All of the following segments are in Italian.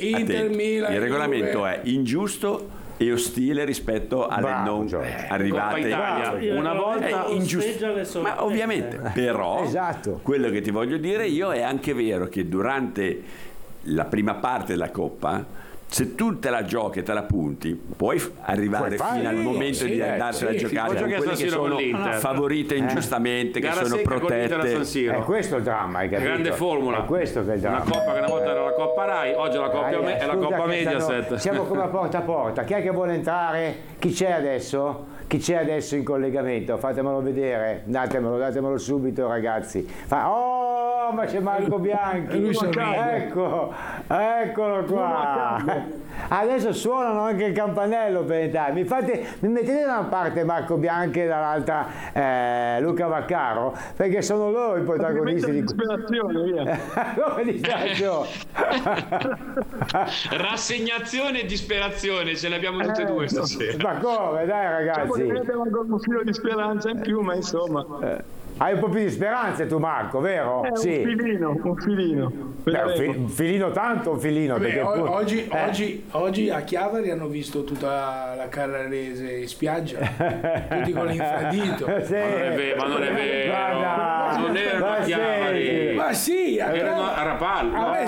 Inter, Milan, il regolamento è ingiusto e ostile rispetto alle non arrivate Italia. Una volta è ingiusto, ma ovviamente però quello che ti voglio dire io è anche vero che durante la prima parte della Coppa, se tu te la giochi e te la punti, puoi arrivare fino al momento di andarsela a giocare con quelle che sono favorite ingiustamente, che sono protette. È questo il dramma, hai capito? Grande formula. È questo che è il dramma. Una Coppa che una volta era la Coppa Rai, oggi è la Coppa, è la Coppa Mediaset. Siamo come a porta a porta. Chi è che vuole entrare? Chi c'è adesso? Chi c'è adesso in collegamento? Fatemelo vedere, datemelo subito, ragazzi. Oh, ma c'è Marco Bianchi. Eccolo qua. Adesso suonano anche il campanello per entrare. Mi mettete da una parte Marco Bianchi e dall'altra Luca Vaccaro, perché sono loro i protagonisti di disperazione, via. Come disperazione? Rassegnazione e disperazione, ce le abbiamo tutte e due stasera. Ma come, dai ragazzi. Abbiamo ancora un filo di speranza in più, ma insomma. Hai un po' più di speranze tu, Marco, vero? Sì. Un filino. Un filino tanto, un filino. Beh, perché oggi a Chiavari hanno visto tutta la Carrarese in spiaggia, tutti con l'infradito. Sì. Ma non è vero. Non erano a Chiavari. Ma sì, erano a Rapallo.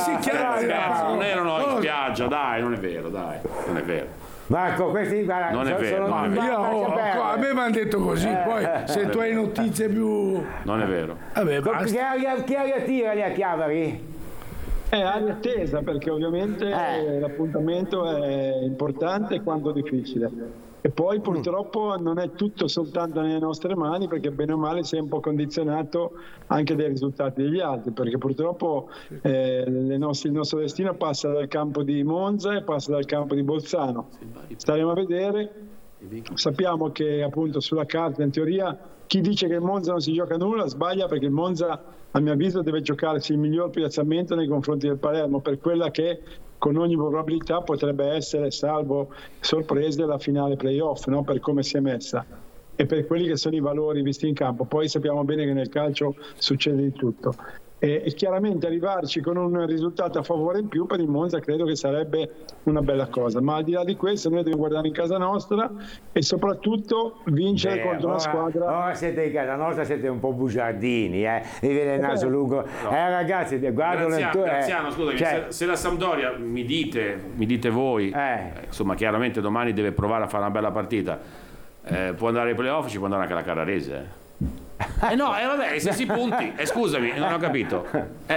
Non erano in spiaggia, dai, non è vero, non è vero. Marco, questi non è vero. A me mi hanno detto così, poi se tu hai notizie più... Non è vero. Vabbè, che aria tira lì a Chiavari? È aria tesa, perché ovviamente l'appuntamento è importante quanto difficile. E poi purtroppo non è tutto soltanto nelle nostre mani, perché bene o male sei un po' condizionato anche dai risultati degli altri, perché purtroppo il nostro destino passa dal campo di Monza e passa dal campo di Bolzano. Staremo a vedere. Sappiamo che appunto sulla carta, in teoria, chi dice che il Monza non si gioca nulla sbaglia, perché il Monza, a mio avviso, deve giocarsi il miglior piazzamento nei confronti del Palermo, per quella che con ogni probabilità potrebbe essere, salvo sorprese, la finale playoff, no? Per come si è messa e per quelli che sono i valori visti in campo. Poi sappiamo bene che nel calcio succede di tutto. E chiaramente arrivarci con un risultato a favore in più per il Monza credo che sarebbe una bella cosa, ma al di là di questo noi dobbiamo guardare in casa nostra e soprattutto vincere contro una squadra. Ora siete in casa nostra, siete un po' bugiardini, mi viene il naso lungo. Ragazzi, guardo Graziano, scusami, se la Sampdoria mi dite voi, insomma chiaramente domani deve provare a fare una bella partita, può andare ai playoff, ci può andare anche la Carrarese. Vabbè, se si punti, scusami, non ho capito.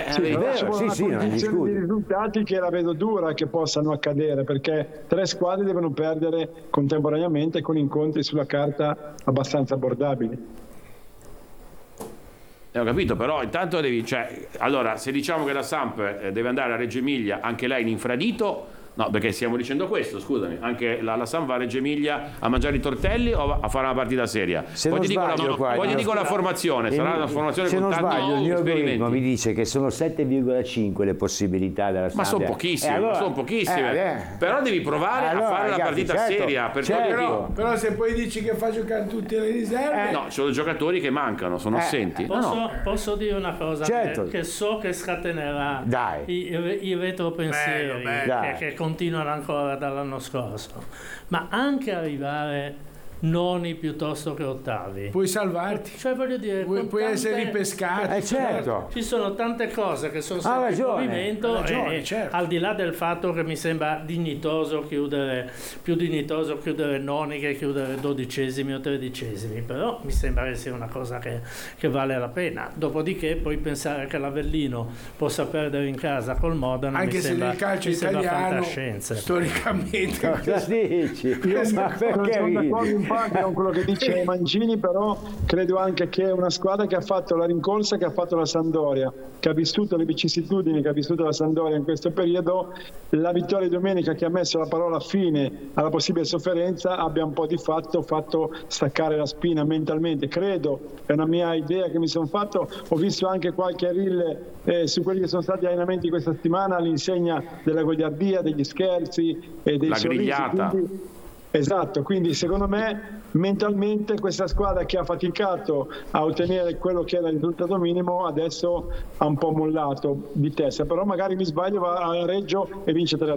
Di risultati che la vedo dura che possano accadere, perché 3 squadre devono perdere contemporaneamente con incontri sulla carta abbastanza abbordabili. Ho capito, però intanto allora se diciamo che la Samp deve andare a Reggio Emilia, anche lei in infradito. No, perché stiamo dicendo questo, scusami, anche la Samp va a Reggio Emilia a mangiare i tortelli o a fare una partita seria? Poi ti dico la formazione, sarà una formazione con tanti esperimenti. Il mio algoritmo mi dice che sono 7,5 le possibilità della Samp. Ma sono pochissime, però devi provare a fare la partita seria. Però se poi dici che fa giocare tutte le riserve... No, ci sono giocatori che mancano, sono assenti. Posso dire una cosa che so che scatenerà i retropensieri che continuano ancora dall'anno scorso, ma anche arrivare noni piuttosto che ottavi. Puoi salvarti. Cioè voglio dire, puoi essere ripescato. Certo. Ci sono tante cose che sono sempre in movimento certo. Al di là del fatto che mi sembra dignitoso più dignitoso chiudere noni che chiudere 12esimi o 13esimi, però mi sembra che sia una cosa che vale la pena. Dopodiché poi pensare che l'Avellino possa perdere in casa col Modena anche se nel calcio italiano storicamente cosa dici? Ma perché con quello che dice Mancini, però credo anche che una squadra che ha fatto la rincorsa, che ha fatto la Sampdoria, che ha vissuto le vicissitudini che ha vissuto la Sampdoria in questo periodo, la vittoria di domenica che ha messo la parola fine alla possibile sofferenza abbia un po' di fatto staccare la spina mentalmente. Credo, è una mia idea che mi sono fatto, ho visto anche qualche reel su quelli che sono stati allenamenti questa settimana all'insegna della goliardia, degli scherzi e dei sorrisi. Grigliata. Esatto, quindi secondo me mentalmente questa squadra che ha faticato a ottenere quello che era il risultato minimo adesso ha un po' mollato di testa, però magari mi sbaglio, va a Reggio e vince 3-2.